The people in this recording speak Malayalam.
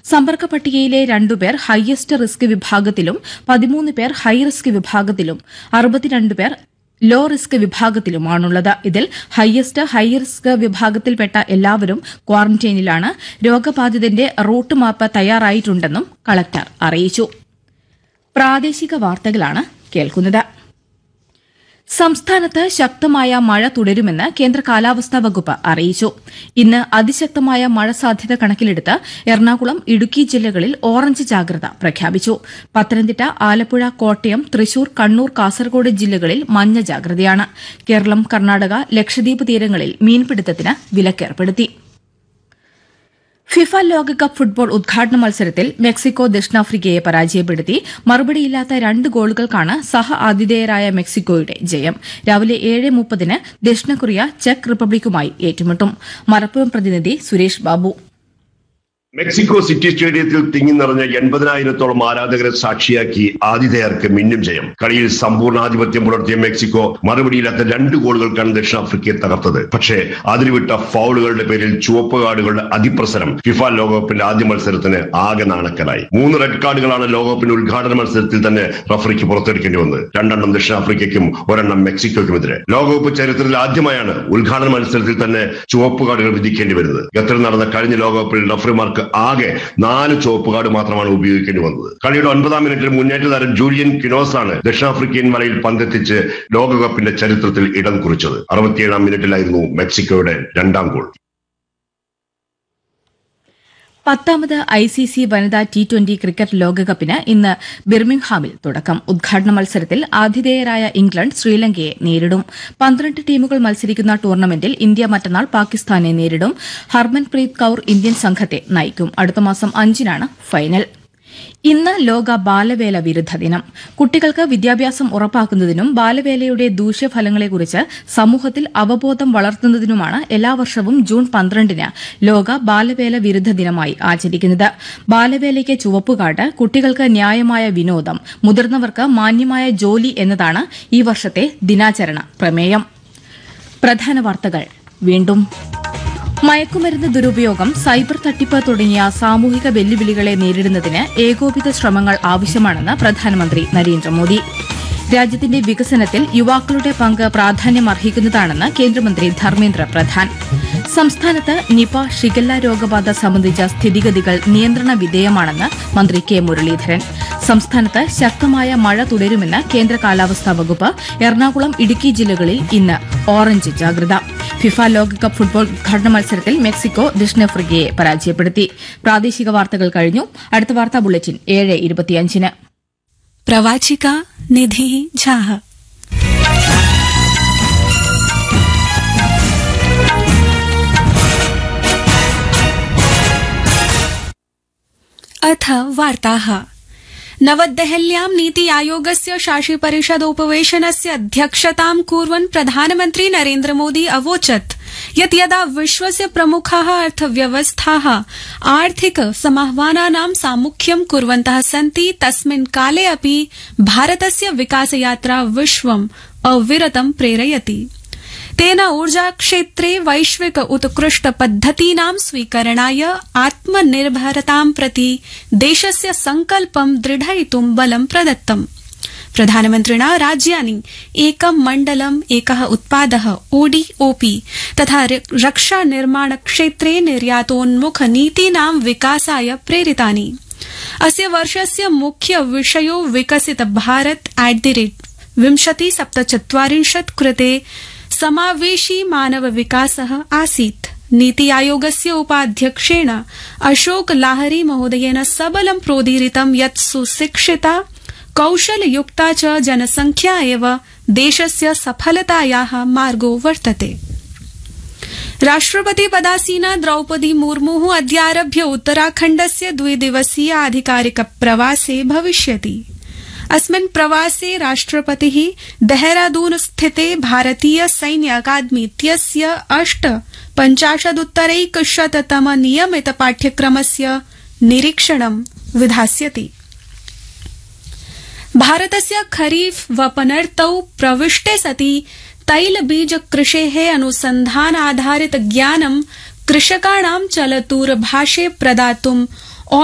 സമ്പർക്ക പട്ടികയിലെ 2 പേർ ഹയസ്റ്റ് റിസ്ക് വിഭാഗത്തിലും 13 പേർ ഹൈ റിസ്ക് വിഭാഗത്തിലും 62 പേർ ലോ റിസ്ക് വിഭാഗത്തിലുമാണുള്ളത്. ഇതിൽ ഹൈ റിസ്ക് വിഭാഗത്തിൽപ്പെട്ട എല്ലാവരും ക്വാറന്റൈനിലാണ്. രോഗബാധിതന്റെ റൂട്ട് മാപ്പ് തയ്യാറായിട്ടുണ്ടെന്നും കളക്ടർ അറിയിച്ചു. പ്രാദേശിക വാർത്തകളാണ് കേൾക്കുന്നത്. സംസ്ഥാനത്ത് ശക്തമായ മഴ തുടരുമെന്ന് കേന്ദ്ര കാലാവസ്ഥാ വകുപ്പ് അറിയിച്ചു. ഇന്ന് അതിശക്തമായ മഴ സാധ്യത കണക്കിലെടുത്ത് എറണാകുളം, ഇടുക്കി ജില്ലകളിൽ ഓറഞ്ച് ജാഗ്രത പ്രഖ്യാപിച്ചു. പത്തനംതിട്ട, ആലപ്പുഴ, കോട്ടയം, തൃശൂർ, കണ്ണൂർ, കാസർഗോഡ് ജില്ലകളിൽ മഞ്ഞ ജാഗ്രതയാണ്. കേരളം, കർണാടക, ലക്ഷദ്വീപ് തീരങ്ങളിൽ മീൻപിടുത്തത്തിന് വിലക്കേർപ്പെടുത്തി. ഫിഫ ലോകകപ്പ് ഫുട്ബോൾ ഉദ്ഘാടന മത്സരത്തിൽ മെക്സിക്കോ ദക്ഷിണാഫ്രിക്കയെ പരാജയപ്പെടുത്തി. മറുപടിയില്ലാത്ത 2 ഗോളുകൾക്കാണ് സഹ ആതിഥേയരായ മെക്സിക്കോയുടെ ജയം. രാവിലെ 7:30 ദക്ഷിണ കൊറിയ ചെക്ക് റിപ്പബ്ലിക്കുമായി ഏറ്റുമുട്ടും. മലപ്പുറം പ്രതിനിധി സുരേഷ് ബാബു. മെക്സിക്കോ സിറ്റി സ്റ്റേഡിയത്തിൽ തിങ്ങി നിറഞ്ഞ 80,000-ഓളം ആരാധകരെ സാക്ഷിയാക്കി ആതിഥേയർക്ക് മിന്നും ജയം. കളിയിൽ സമ്പൂർണ്ണാധിപത്യം പുലർത്തിയ മെക്സിക്കോ മറുപടിയില്ലാത്ത 2 ഗോളുകൾക്കാണ് ദക്ഷിണാഫ്രിക്കയെ തകർത്തത്. പക്ഷേ അതിരുവിട്ട ഫൗളുകളുടെ പേരിൽ ചുവപ്പ് കാർഡുകളുടെ അതിപ്രസരം ഫിഫ ലോകകപ്പിന്റെ ആദ്യ മത്സരത്തിന് ആകെ നാണക്കലായി. 3 റെഡ് കാർഡുകളാണ് ലോകകപ്പിന്റെ ഉദ്ഘാടന മത്സരത്തിൽ തന്നെ റഫറിക്ക് പുറത്തെടുക്കേണ്ടി വന്നത്. 2 ദക്ഷിണാഫ്രിക്കയ്ക്കും 1 മെക്സിക്കോയ്ക്കുമെതിരെ. ലോകകപ്പ് ചരിത്രത്തിൽ ആദ്യമായാണ് ഉദ്ഘാടന മത്സരത്തിൽ തന്നെ ചുവപ്പ് കാർഡുകൾ വിധിക്കേണ്ടി വരുന്നത്. ഖത്തറിൽ നടന്ന കഴിഞ്ഞ ലോകകപ്പിൽ റഫറിമാർക്ക് ആകെ 4 ചുവപ്പ് കാർഡ് മാത്രമാണ് ഉപയോഗിക്കേണ്ടി വന്നത്. കളിയുടെ 9-ാം മിനിറ്റിൽ മുന്നേറ്റ താരം ജൂലിയൻ ക്വിനോസാണ് ദക്ഷിണാഫ്രിക്കൻ വലയിൽ പന്തെത്തിച്ച് ലോകകപ്പിന്റെ ചരിത്രത്തിൽ ഇടം കുറിച്ചത്. 67-ാം മിനിറ്റിലായിരുന്നു മെക്സിക്കോയുടെ 2ാം ഗോൾ. 10ാമത് ICC വനിതാ T20 ക്രിക്കറ്റ് ലോകകപ്പിന് ഇന്ന് ബിർമിംഗ്ഹാമിൽ തുടക്കം. ഉദ്ഘാടന മത്സരത്തിൽ ആതിഥേയരായ ഇംഗ്ലണ്ട് ശ്രീലങ്കയെ നേരിടും. 12 ടീമുകൾ മത്സരിക്കുന്ന ടൂർണമെന്റിൽ ഇന്ത്യ മറ്റന്നാൾ പാകിസ്ഥാനെ നേരിടും. ഹർമൻപ്രീത് കൌർ ഇന്ത്യൻ സംഘത്തെ നയിക്കും. അടുത്ത മാസം 5-നാണ് ഫൈനൽ. ഇന്ന് ലോക ബാലവേല വിരുദ്ധ ദിനം. കുട്ടികൾക്ക് വിദ്യാഭ്യാസം ഉറപ്പാക്കുന്നതിനും ബാലവേലയുടെ ദൂഷ്യഫലങ്ങളെക്കുറിച്ച് സമൂഹത്തിൽ അവബോധം വളർത്തുന്നതിനുമാണ് എല്ലാ വർഷവും ജൂൺ 12-ന് ലോക ബാലവേല വിരുദ്ധ ദിനമായി ആചരിക്കുന്നത്. ബാലവേലയ്ക്ക് ചുവപ്പുകാർഡ്, കുട്ടികൾക്ക് ന്യായമായ വിനോദം, മുതിർന്നവർക്ക് മാന്യമായ ജോലി എന്നതാണ് ഈ വർഷത്തെ ദിനാചരണ പ്രമേയം. പ്രധാന വാർത്തകൾ വീണ്ടും. മയക്കുമരുന്ന് ദുരുപയോഗം, സൈബർ തട്ടിപ്പ് തുടങ്ങിയ സാമൂഹിക വെല്ലുവിളികളെ നേരിടുന്നതിന് ഏകോപിത ശ്രമങ്ങൾ ആവശ്യമാണെന്ന് പ്രധാനമന്ത്രി നരേന്ദ്രമോദി. രാജ്യത്തിന്റെ വികസനത്തിൽ യുവാക്കളുടെ പങ്ക് പ്രാധാന്യമർഹിക്കുന്നതാണെന്ന് കേന്ദ്രമന്ത്രി ധർമ്മേന്ദ്ര പ്രധാൻ. സംസ്ഥാനത്ത് നിപ, ഷിഗല്ല രോഗബാധ സംബന്ധിച്ച സ്ഥിതിഗതികൾ നിയന്ത്രണ വിധേയമാണെന്ന് മന്ത്രി കെ മുരളീധരൻ. സംസ്ഥാനത്ത് ശക്തമായ മഴ തുടരുമെന്ന് കേന്ദ്ര കാലാവസ്ഥാ വകുപ്പ്. എറണാകുളം, ഇടുക്കി ജില്ലകളിൽ ഇന്ന് ഓറഞ്ച് ജാഗ്രത. ഫിഫ ലോകകപ്പ് ഫുട്ബോൾ ഉദ്ഘാടന മത്സരത്തിൽ മെക്സിക്കോ ദക്ഷിണാഫ്രിക്കയെ പരാജയപ്പെടുത്തി. പ്രാദേശിക വാർത്തകൾ കഴിഞ്ഞു. അടുത്ത വാർത്താ ബുള്ളറ്റിൻ 7:25-ന്. പ്രവാചിക നിധി ഝാ. अथ वार्ताः. नवदेहल्यां नीति आयोगस्य शासि परिषदोपवेशनस्य अध्यक्षतां कुर्वन् प्रधानमन्त्री नरेन्द्रमोदी अवोचत् यत् यदा विश्वस्य प्रमुखाः अर्थव्यवस्थाः आर्थिक समाह्वानानां सामुख्यं कुर्वन्तः सन्ति तस्मिन् काले अपि भारतस्य विकासयात्रा विश्वम् अविरतं प्रेरयति. तेन ऊर्जाक्षेत्रे वैश्विक उत्कृष्ट पद्धतीनां स्वीकरणाय आत्मनिर्भरतां प्रति देशस्य संकल्पं दृढयितुं बलं प्रदत्तम्. प्रधानमन्त्रिणा राज्यानि एकं मण्डलम् एकः उत्पादः ODOP तथा रक्षा निर्माण क्षेत्रे निर्यातोन्मुख नीतीनां विकासाय प्रेरितानि. अस्य वर्षस्य मुख्य विषयो विकसित भारत @2047 कृते समावेशी मानव विकासः आसीत्. नीति आयोगस्य उपाध्यक्षेण अशोक लाहरी महोदयेन सबलं प्रोदीरितं यत् सुशिक्षिता, कौशलयुक्ता च जनसंख्या एव देशस्य सफलतायाः मार्गो वर्तते. राष्ट्रपति पदासीना द्रौपदी मुर्मुः अद्यारभ्य उत्तराखण्डस्य 2 दिवसीय आधिकारिक प्रवासे भविष्यति. अस्मिन् प्रवासे राष्ट्रपतिः देहरादून स्थिते भारतीय सैन्य अकादमी इत्यस्य 850-उत्तरैकशततम नियमित पाठ्यक्रमस्य निरीक्षणं विधास्यति. भारतस्य खरीफ वपनर्तौ प्रविष्टे सति तैलबीज कृषेः अनुसन्धान आधारित ज्ञानं कृषकाणां चलदूरभाषे प्रदातुं